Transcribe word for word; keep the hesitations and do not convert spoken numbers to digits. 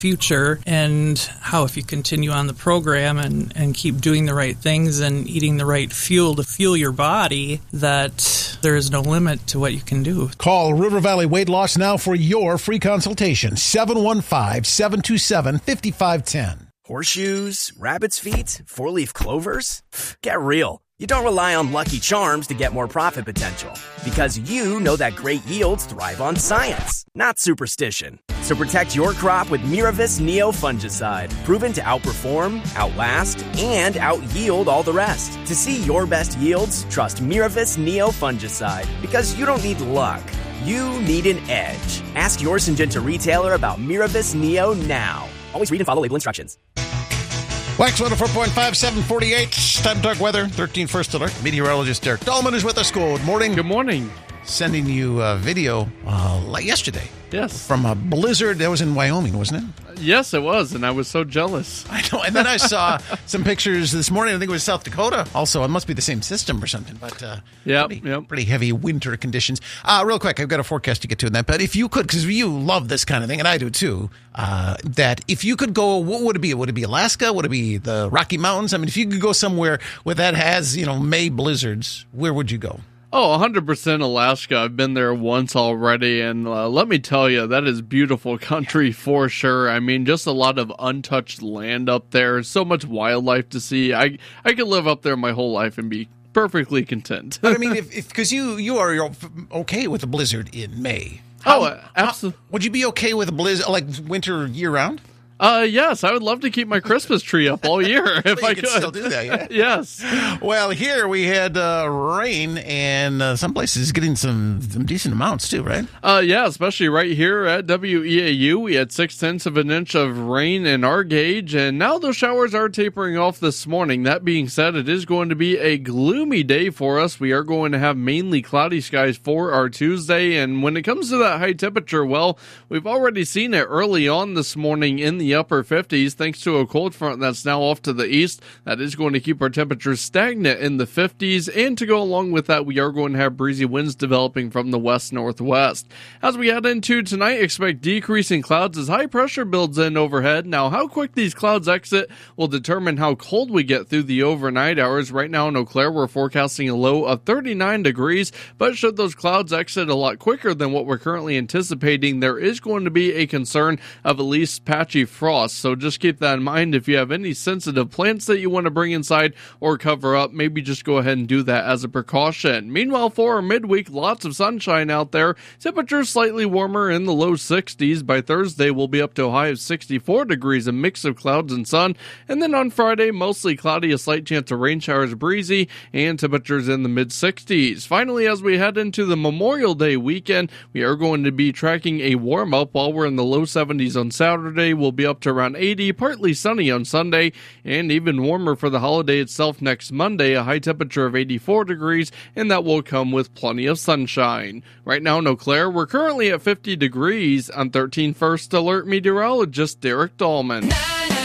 future, and how if you continue on the program and, and keep doing the right things and eating the right fuel to fuel your body, that there is no limit to what you can do. Call River Valley Weight Loss now for your free consultation. seven one five, seven two seven, five five one zero. Horseshoes, rabbit's feet, four-leaf clovers? Get real. You don't rely on Lucky Charms to get more profit potential, because you know that great yields thrive on science, not superstition. So protect your crop with Miravis Neo Fungicide, proven to outperform, outlast, and out-yield all the rest. To see your best yields, trust Miravis Neo Fungicide, because you don't need luck. You need an edge. Ask your Syngenta retailer about Miravis Neo now. Always read and follow label instructions. Wax one oh four point five, seven forty-eight. Time to talk weather. thirteen First Alert. Meteorologist Derek Dahlman is with us. Good morning. Good morning. Sending you a video uh, like yesterday. Yes. From a blizzard that was in Wyoming, wasn't it? Yes, it was, and I was so jealous. I know. And then I saw some pictures this morning. I think it was South Dakota. Also, it must be the same system or something. But uh, yep, pretty, yep. pretty heavy winter conditions. Uh, real quick, I've got a forecast to get to in that. But if you could, because you love this kind of thing, and I do too, uh, that if you could go, what would it be? Would it be Alaska? Would it be the Rocky Mountains? I mean, if you could go somewhere where that has, you know, May blizzards, where would you go? Oh, one hundred percent Alaska. I've been there once already, and uh, let me tell you, that is beautiful country for sure. I mean, just a lot of untouched land up there, so much wildlife to see. I I could live up there my whole life and be perfectly content. But I mean, if because you, you are you're okay with a blizzard in May. How, oh, absolutely. Would you be okay with a blizzard, like winter year-round? Uh, yes, I would love to keep my Christmas tree up all year if well, I you could. could still do that, yeah? Yes. Well, here we had uh, rain, and uh, some places getting some, some decent amounts too, right? Uh, yeah, especially right here at W E A U. We had six tenths of an inch of rain in our gauge, and now those showers are tapering off this morning. That being said, it is going to be a gloomy day for us. We are going to have mainly cloudy skies for our Tuesday, and when it comes to that high temperature, well, we've already seen it early on this morning in the upper fifties, thanks to a cold front that's now off to the east. That is going to keep our temperatures stagnant in the fifties, and to go along with that, we are going to have breezy winds developing from the west-northwest. As we head into tonight, expect decreasing clouds as high pressure builds in overhead. Now, how quick these clouds exit will determine how cold we get through the overnight hours. Right now in Eau Claire, we're forecasting a low of thirty-nine degrees, but should those clouds exit a lot quicker than what we're currently anticipating, there is going to be a concern of at least patchy frost, so just keep that in mind. If you have any sensitive plants that you want to bring inside or cover up, maybe just go ahead and do that as a precaution. Meanwhile, for our midweek, lots of sunshine out there. Temperatures slightly warmer in the low sixties. By Thursday, we'll be up to a high of sixty-four degrees, a mix of clouds and sun. And then on Friday, mostly cloudy, a slight chance of rain showers, breezy, and temperatures in the mid-sixties. Finally, as we head into the Memorial Day weekend, we are going to be tracking a warm-up while we're in the low seventies on Saturday. We'll be up to around eighty, partly sunny on Sunday, and even warmer for the holiday itself next Monday, a high temperature of eighty-four degrees, and that will come with plenty of sunshine. Right now in Eau Claire, we're currently at fifty degrees. I'm thirteen First Alert meteorologist Derek Dahlman.